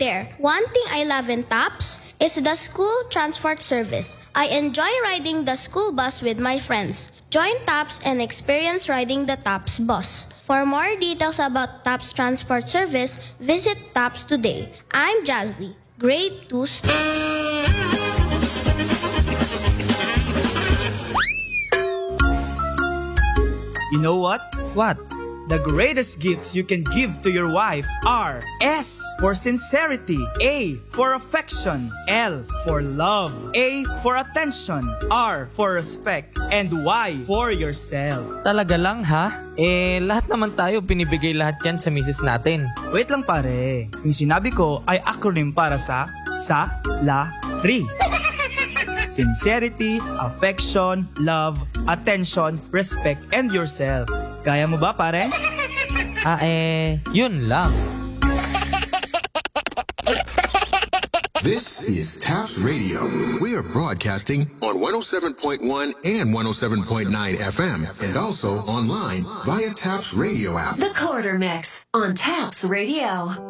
there. One thing I love in TAPS is the school transport service. I enjoy riding the school bus with my friends. Join TAPS and experience riding the TAPS bus. For more details about TAPS transport service, visit TAPS today. I'm Jazzy, grade 2 student. You know what? What? The greatest gifts you can give to your wife are S for sincerity, A for affection, L for love, A for attention, R for respect, and Y for yourself. Talaga lang ha? Lahat naman tayo binibigay lahat yan sa misis natin. Wait lang pare, yung sinabi ko ay acronym para sa la, ri. Sincerity, affection, love, attention, respect, and yourself. Kaya mo ba pare? Yun lang. This is TAPS Radio. We are broadcasting on 107.1 and 107.9 FM and also online via TAPS Radio app. The Quarter Mix on TAPS Radio.